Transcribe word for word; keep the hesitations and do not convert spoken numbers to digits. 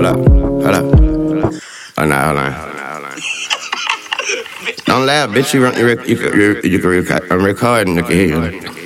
hold up, hold up. Oh, nah, hold on. Don't laugh, bitch. You, run, you, rec- you, you, you can record. I'm recording. You can hear you.